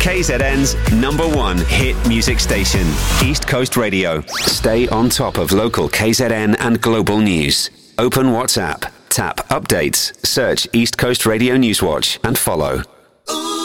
KZN's #1 hit music station, East Coast Radio. Stay on top of local KZN and global news. Open WhatsApp, tap Updates, search East Coast Radio Newswatch and follow.